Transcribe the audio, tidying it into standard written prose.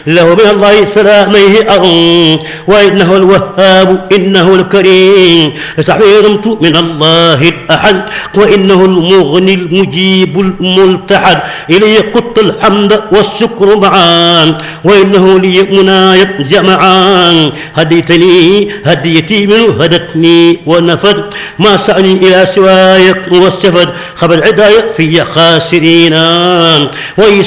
له من الله سلاميه وإنه الوهاب إنه الكريم استحفظت من الله الأحد وإنه المغني المجيب الملتحد إليه قط الحمد والشكر معا وإنه لي منايا جمعا هديتني هديتي منه هدتني ونفد ما سأني إلى سواك والسفد خبر العداية في خاسرين وإن